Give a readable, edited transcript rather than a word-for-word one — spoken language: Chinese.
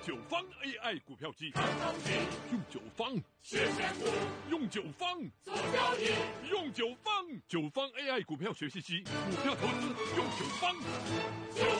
九方 AI 股票机，用九方实现股， 用九方做交易， 用九方，九方 AI 股票学习机，股票投资用九方。 九